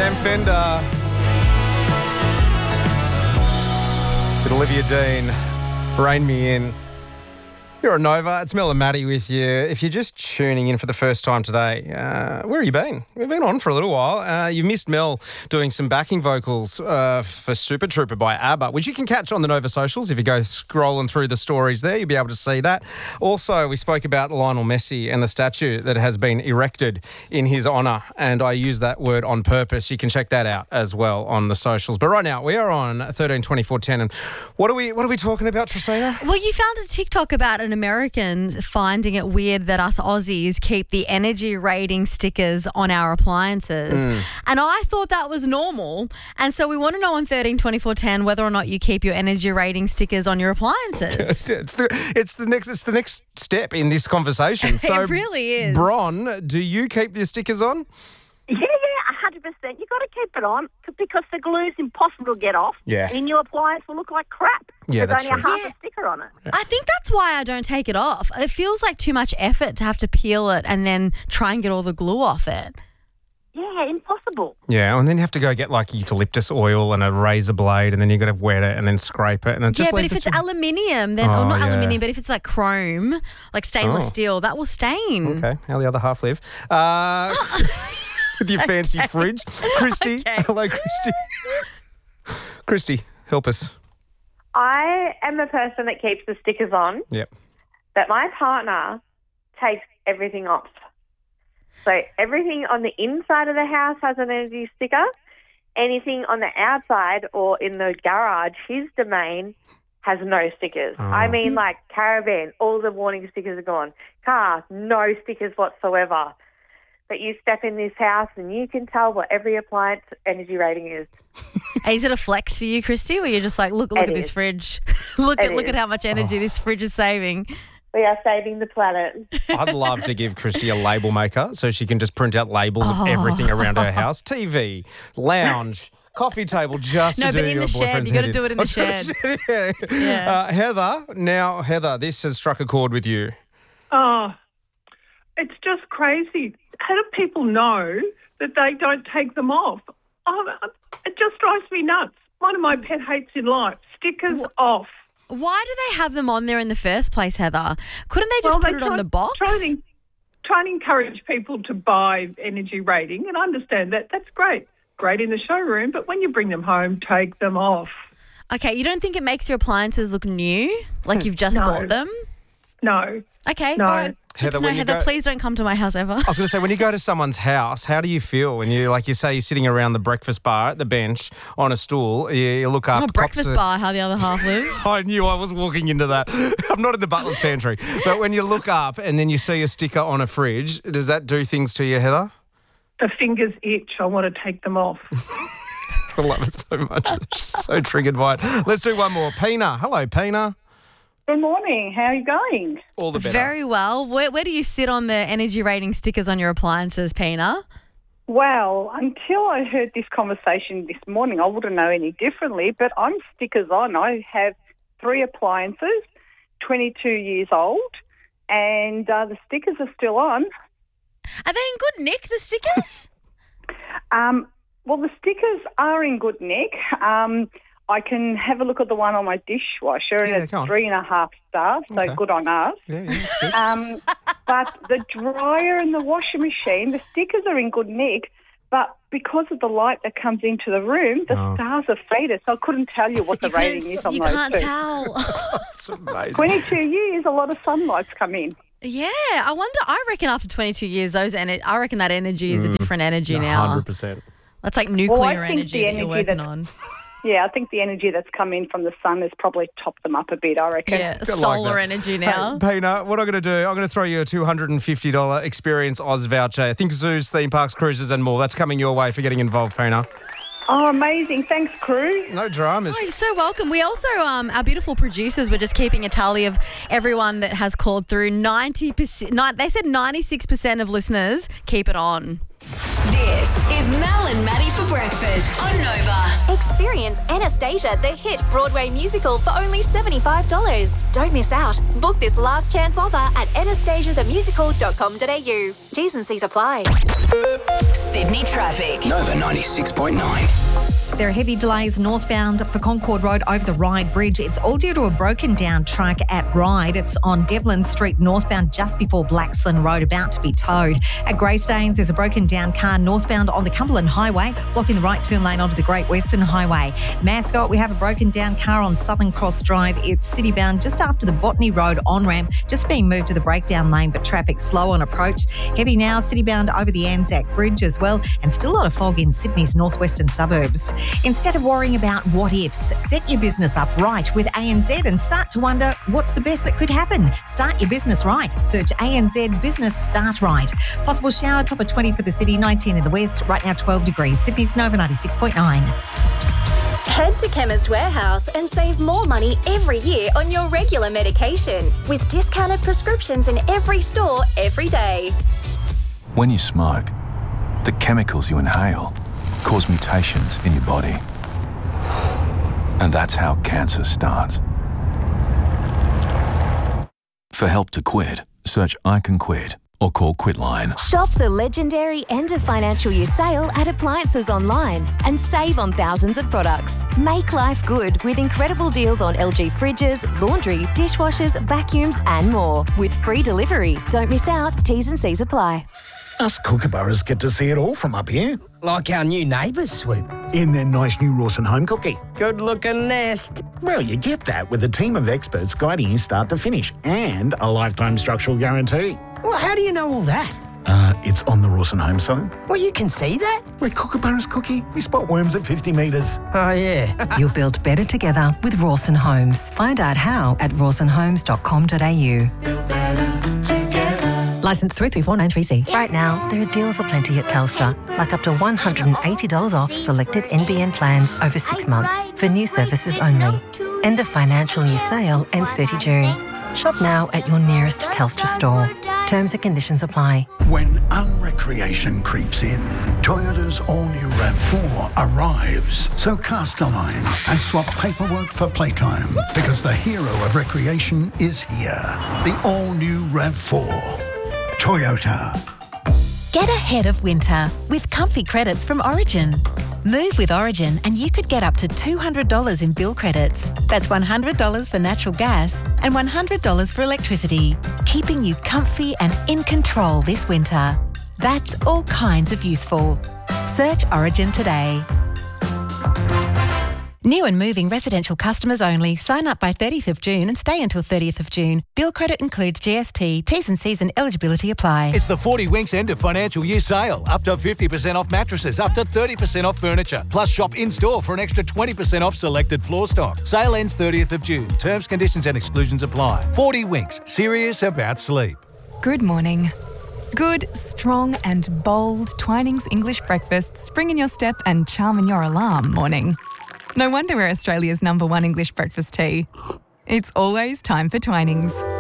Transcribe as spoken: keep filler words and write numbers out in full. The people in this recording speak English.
Sam Fender. With Olivia Dean. Rain Me In. You're on Nova. It's Mel and Maddie with you. If you're just tuning in for the first time today, uh, where have you been? We've been on for a little while. Uh, you missed Mel doing some backing vocals uh, for Super Trooper by ABBA, which you can catch on the Nova socials. If you go scrolling through the stories there, you'll be able to see that. Also, we spoke about Lionel Messi and the statue that has been erected in his honour, and I use that word on purpose. You can check that out as well on the socials. But right now, we are on thirteen twenty-four ten, and what are we what are we talking about, Tristina? Well, you found a TikTok about an Americans finding it weird that us Aussies keep the energy rating stickers on our appliances. Mm. And I thought that was normal. And so we want to know on thirteen twenty-four ten whether or not you keep your energy rating stickers on your appliances. it's the it's the next it's the next step in this conversation. So it really is. Bron, do you keep your stickers on? Yeah, yeah, one hundred percent. You've got to keep it on because the glue's impossible to get off. Yeah. And your appliance will look like crap. Yeah, There's that's only true. a half Yeah. a sticker on it. I think that's why I don't take it off. It feels like too much effort to have to peel it and then try and get all the glue off it. Yeah, impossible. Yeah, and then you have to go get like eucalyptus oil and a razor blade, and then you got to wet it and then scrape it, and it just yeah, but leaves if it's this- aluminium, then Oh, or not yeah. aluminium, but if it's like chrome, like stainless Oh. steel, that will stain. Okay, how the other half live? Uh, with your fancy fridge, Christy. Okay. Hello, Christy. Christy, help us. I am the person that keeps the stickers on, Yep. but my partner takes everything off. So everything on the inside of the house has an energy sticker. Anything on the outside or in the garage, his domain, has no stickers. Oh. I mean, like caravan, all the warning stickers are gone. Car, no stickers whatsoever. But you step in this house and you can tell what every appliance energy rating is. Is it a flex for you, Christy, where you're just like, look, look It at this is. fridge. look It at look is. at how much energy this fridge is saving. We are saving the planet. I'd love to give Christy a label maker so she can just print out labels Oh. of everything around her house. T V, lounge, coffee table, just No, to do but in your the shed. boyfriend's You gotta head do it in the Oh, yeah. Yeah. Uh, Heather, now, Heather, this has struck a chord with you. Oh, it's just crazy. How do people know that they don't take them off? Oh, it just drives me nuts. One of my pet hates in life, stickers off. Why do they have them on there in the first place, Heather? Couldn't they just Well, put they it on try- the box? Try and, try and encourage people to buy energy rating, and I understand that. That's great. Great in the showroom, but when you bring them home, take them off. Okay, you don't think it makes your appliances look new, like you've just No. bought them? No. Okay, No. all right. Heather, Good to know, when you Heather, go- please don't come to my house ever. I was going to say, when you go to someone's house, how do you feel when you, like you say, you're sitting around the breakfast bar at the bench on a stool, you, you look up. Oh, pops breakfast a- bar, how the other half live. I knew I was walking into that. I'm not in the butler's pantry. But when you look up and then you see a sticker on a fridge, does that do things to you, Heather? The fingers itch. I want to take them off. I love it so much. So triggered by it. Let's do one more. Pina. Hello, Pina. Good morning. How are you going? All the better. Very well. Where, where do you sit on the energy rating stickers on your appliances, Pina? Well, until I heard this conversation this morning, I wouldn't know any differently, but I'm stickers on. I have three appliances, twenty-two years old, and uh, the stickers are still on. Are they in good nick, the stickers? Um, well, the stickers are in good nick. Um, I can have a look at the one on my dishwasher, and Yeah, it's go on. three and a half stars, so Okay. good on us. Yeah, yeah, that's good. Um, but the dryer and the washing machine, the stickers are in good nick, but because of the light that comes into the room, the Oh. stars are faded, so I couldn't tell you what the you couldn't rating is s- on you those can't two. tell. That's amazing. twenty-two years, a lot of sunlight's come in. Yeah, I wonder, I reckon after twenty-two years, those ener- I reckon that energy is a different energy one now. hundred percent. That's like nuclear Well, I think energy the that you're energy working that- on. Yeah, I think the energy that's come in from the sun has probably topped them up a bit, I reckon. Yeah, Good like solar that. energy now. Hey, Pina, what I'm going to do, I'm going to throw you a two hundred fifty dollars Experience Oz voucher. I think zoos, theme parks, cruises and more. That's coming your way for getting involved, Pina. Oh, amazing. Thanks, crew. No dramas. Oh, you're so welcome. We also, um, our beautiful producers were just keeping a tally of everyone that has called through. ninety percent, ni- they said ninety-six percent of listeners keep it on. This is Mel and Maddie for breakfast on Nova. Experience Anastasia, the hit Broadway musical, for only seventy-five dollars. Don't miss out. Book this last chance offer at anastasia the musical dot com dot a u. T's and C's apply. Sydney traffic. Nova ninety-six point nine. There are heavy delays northbound for Concord Road over the Ryde Bridge. It's all due to a broken down truck at Ryde. It's on Devlin Street northbound just before Blaxland Road, about to be towed. At Greystanes, there's a broken down car northbound on the Cumberland Highway, blocking the right turn lane onto the Great Western Highway. Mascot, we have a broken down car on Southern Cross Drive. It's city-bound just after the Botany Road on-ramp, just being moved to the breakdown lane, but traffic slow on approach. Heavy now, city-bound over the Anzac Bridge as well, and still a lot of fog in Sydney's northwestern suburbs. Instead of worrying about what ifs, set your business up right with A N Z and start to wonder what's the best that could happen. Start your business right. Search A N Z Business Start Right. Possible shower, top of twenty for the city, nineteen in the west, right now twelve degrees. Sydney's Nova ninety-six point nine. Head to Chemist Warehouse and save more money every year on your regular medication with discounted prescriptions in every store every day. When you smoke, the chemicals you inhale cause mutations in your body. And that's how cancer starts. For help to quit, search I Can Quit or call Quitline. Shop the legendary end of financial year sale at Appliances Online and save on thousands of products. Make life good with incredible deals on L G fridges, laundry, dishwashers, vacuums and more with free delivery. Don't miss out. T's and C's apply. Us kookaburras get to see it all from up here. Like our new neighbours, Swoop. In their nice new Rawson home cookie. Good-looking nest. Well, you get that with a team of experts guiding you start to finish and a lifetime structural guarantee. Well, how do you know all that? Uh, it's on the Rawson home site. Well, you can see that? We're kookaburras cookie. We spot worms at fifty metres. Oh, yeah. You'll build better together with Rawson Homes. Find out how at rawson homes dot com dot a u. Licence three three four nine three C. Right now, there are deals aplenty at Telstra, like up to one hundred eighty dollars off selected N B N plans over six months for new services only. End of financial year sale ends thirtieth of June. Shop now at your nearest Telstra store. Terms and conditions apply. When unrecreation creeps in, Toyota's all-new RAV four arrives. So cast a line and swap paperwork for playtime, because the hero of recreation is here. The all-new RAV four. Toyota. Get ahead of winter with comfy credits from Origin. Move with Origin and you could get up to two hundred dollars in bill credits. That's one hundred dollars for natural gas and one hundred dollars for electricity, keeping you comfy and in control this winter. That's all kinds of useful. Search Origin today. New and moving residential customers only. Sign up by thirtieth of June and stay until thirtieth of June. Bill credit includes G S T. T's and C's and eligibility apply. It's the forty Winks end of financial year sale. Up to fifty percent off mattresses, up to thirty percent off furniture. Plus shop in-store for an extra twenty percent off selected floor stock. Sale ends thirtieth of June. Terms, conditions and exclusions apply. forty Winks. Serious about sleep. Good morning. Good, strong and bold Twinings English breakfast spring in your step and charm in your alarm morning. No wonder we're Australia's number one English breakfast tea. It's always time for Twinings.